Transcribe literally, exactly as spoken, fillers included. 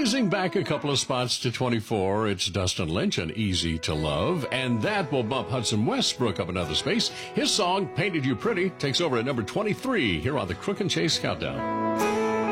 Whizzing back a couple of spots to twenty-four, it's Dustin Lynch and Easy to Love. And that will bump Hudson Westbrook up another space. His song, Painted You Pretty, takes over at number twenty-three here on the Crook and Chase Countdown.